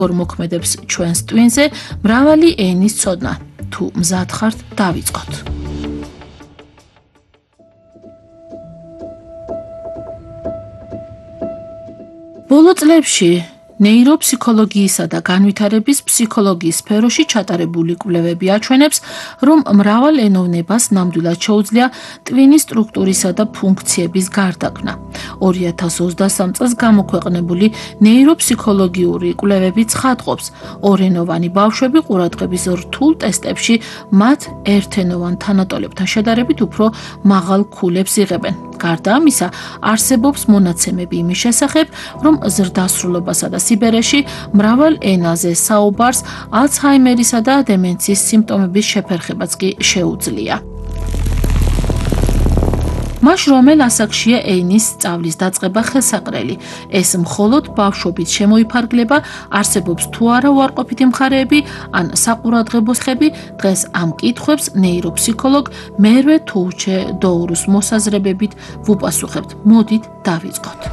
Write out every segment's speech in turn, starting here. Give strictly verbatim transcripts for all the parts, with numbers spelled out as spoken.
ორ მოქმედებს ჩვენს ტვინზე მრავალი ენის ცოდნა. თუ მზად ხართ, დავიწყოთ. ბოლო წლებში ნეიროფსიქოლოგიისა და განვითარების ფსიქოლოგიის სფეროში ჩატარებული კვლევები აჩვენებს, რომ მრავალ ენოვნებას ნამდვილად შეუძლია ტვინის სტრუქტურისა და ფუნქციების გარდაქმნა. ორი ათას ოცდასამ წელს გამოქვეყნებული ნეიროფსიქოლოგიური კვლევები ცხადყოფს, ორენოვანი ბავშვები ყურადღების რთულ ტესტებში მათ ერთენოვან თანატოლებთან შედარებით უფრო მაღალ ქულებს იღებენ. გარდა ამისა, არსებობს მონაცემები იმის შესახებ, რომ ზრდასრულობასა და სიბერეში მრავალ ენაზე საუბარს ალცჰაიმერისა და დემენციის სიმპტომების შეფერხებაც კი შეუძლია. მას რომელ ასაკშია ენის სწავლის დაწყება ხელსაყრელი, ეს მხოლოდ ბავშვობით შემოიფარგლება, არსებობს თუ არა უარყოფითი მხარეები ან საყურადღებო ხები, დღეს ამ კითხვებს ნეიროფსიქოლოგ მერვე თურჩე დოურუს მოსაზრებებით ვუპასუხებთ. მოდით დავიწყოთ.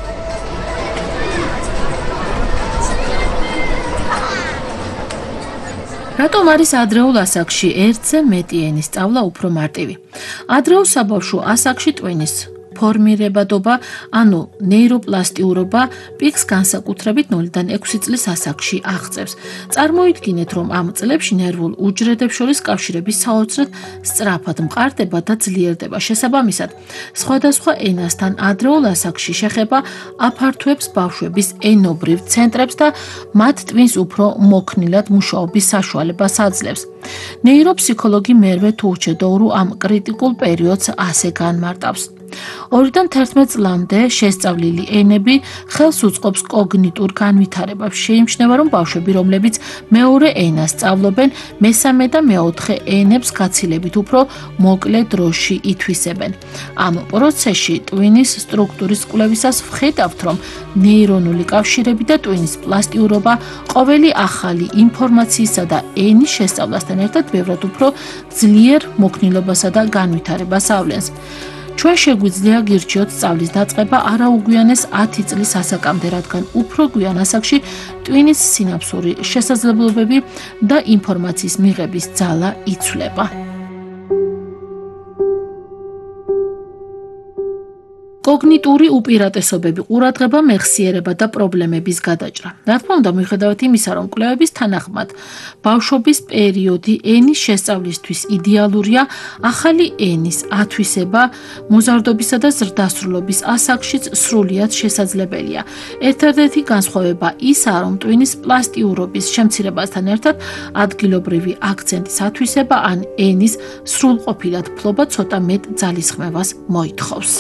რატომ არის ადრეულ ასაკში ერთზე მეტი ენის სწავლა უფრო მარტივი? ადრეულ საბავშვო ასაკში ტვინის ფორმირებადობა, ანუ ნეიროპლასტიურობა პიკს განსაკუთრებით ნულიდან ექვსი წლის ასაკში აღწევს. წარმოიდგინეთ, რომ ამ წლებში ნერვულ უჯრედებს შორის კავშირების საოცრად სწრაფად მყარდება და ძლიერდება. შესაბამისად, სხვადასხვა ენასთან ადრეულ ასაკში შეხება აფართოებს ბავშვების ენობრივ ცენტრებს და მათ ტვინს უფრო მოქნილად მუშაობის საშუალებას აძლევს. ნეიროფსიქოლოგი მერვე თურჩე დოურუ ამ კრიტიკულ პერიოდს ასე განმარტავს. ორიდან თერთმეტ წლამდე შესწავლილი ენები ხელს უწყობს კოგნიტურ განვითარებას. შეიმჩნევა, რომ ბავშვები, რომლებიც მეორე ენას სწავლობენ, მესამე და მეოთხე ენებს გაცილებით უფრო მოკლე დროში ითვისებენ. ამ პროცესში ტვინის სტრუქტურის კვლევისას ვხედავთ, რომ ნეირონული კავშირები და ტვინის პლასტიურობა ყოველი ახალი ინფორმაციისა და ენის შესწავლასთან ერთად ბევრად უფრო ძლიერ მოქნილობასა და განვითარებას ავლენს. ჩვენ შეგვიძლია გირჩიოთ სწავლის დაწყება არაუგვიანეს ათი წლის ასაკამდე, რადგან უფრო გვიან ასაკში ტვინის სინაფსური შესაძლებლობები და ინფორმაციის მიღების ძალა იცვლება. კოგნიტური უპირატესობები, ყურადღება, მეხსიერება და პრობლემების გადაჭრა. რა თქმა უნდა, მიუხედავად იმისა, რომ კვლევების თანახმად ბავშვობის პერიოდი ენის შესწავლისთვის იდეალურია, ახალი ენის ათვისება მოზარდობისა და ზრდასრულობის ასაკშიც სრულიად შესაძლებელია. ერთადერთი განსხვავება ისაა, რომ ტვინის პლასტიურობის შემცირებასთან ერთად ადგილობრივი აქცენტის ათვისება ან ენის სრულყოფილად ფლობა ცოტა მეტ ძალისხმევას მოითხოვს.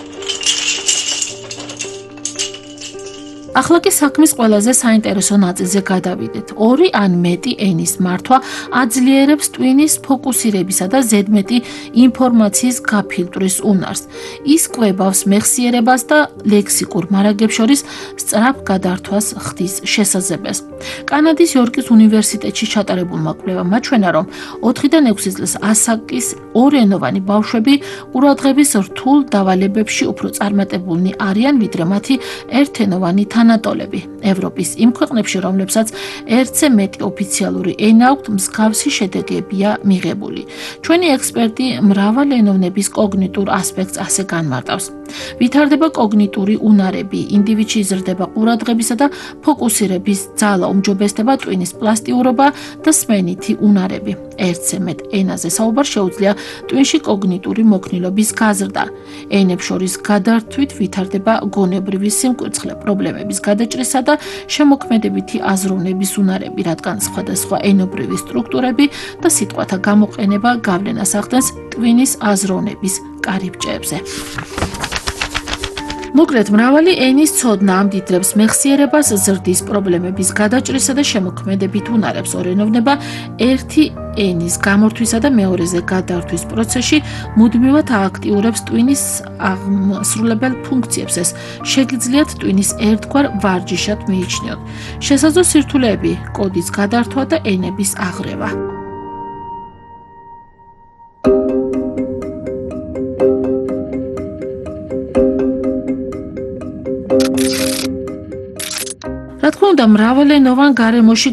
ახლა კი საქმის ყველაზე საინტერესო ნაწილზე გადავიდეთ. ორი ან მეტი ენის მართვა აძლიერებს ტვინის ფოკუსირებისა და ზედმეტი ინფორმაციის გაფილტვრის უნარს. ის კვებავს მეხსიერებას და ლექსიკურ მარაგებს შორის სწრაფ გადართვას ხდის შესაძლებელს. კანადის იორკის უნივერსიტეტში ჩატარებულმა კვლევამ აჩვენა, რომ ოთხიდან ექვსი წლის ასაკის ორენოვანი ბავშვები ყურადღების რთულ დავალებებში უფრო წარმატებულნი არიან, ვიდრე მათი ერთენოვანი თანატოლები. ევროპის იმ ქვეყნებში, რომლებსაც ერთზე მეტი ოფიციალური ენა აქვთ, მსგავსი შედეგებია მიღებული. ჩვენი ექსპერტი მრავალენოვნების კოგნიტურ ასპექტს ასე განმარტავს. ვითარდება კოგნიტური უნარები, ინდივიდში იზრდება ყურადღებისა და ფოკუსირების ძალა, უმჯობესდება ტვინის პლასტიურობა და სმენითი უნარები. ერთზე მეტ ენაზე საუბარ შეუძლია ტვინში კოგნიტური მოქნილობის გაზრდა. ენებს შორის გადართვით ვითარდება გონებრივი სიმკვირცხლე, პრობლემების გადაჭრისა და შემოქმედებითი აზროვნების უნარები, რადგან სხვადასხვა ენობრივი სტრუქტურები და სიტყვათა გამოყენება გავლენას ახდენს ტვინის აზროვნების კარიბჭეებზე. მოკლედ, მრავალი ენის ცოდნა ამდიდრებს მეხსიერებას, ზრდის პრობლემების გადაჭრისა და შემოქმედებით უნარებს. ორენოვნება ერთი ენის გამორთვისა და მეორეზე გადართვის პროცესში მუდმივად ააქტიურებს ტვინის აღმასრულებელ ფუნქციებს. ეს შეგიძლიათ ტვინის ერთგვარ ვარჯიშად მიიჩნიოთ. შესაძლო სირთულეები, კოდის გადართვა და ენების აღრევა. რა თქმა უნდა, მრავალენოვან გარემოში